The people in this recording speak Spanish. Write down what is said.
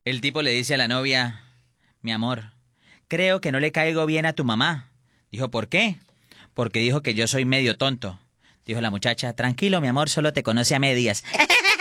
El tipo le dice a la novia, mi amor, creo que no le caigo bien a tu mamá. Dijo, ¿por qué? Porque dijo que yo soy medio tonto. Dijo la muchacha, tranquilo, mi amor, solo te conoce a medias.